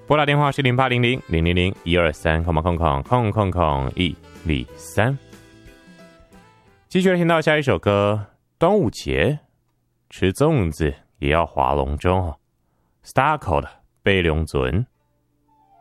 拨打电话是0800-000-123，123。继续听到下一首歌，端午节吃粽子也要划龙舟。Starco 的《飞龙船》。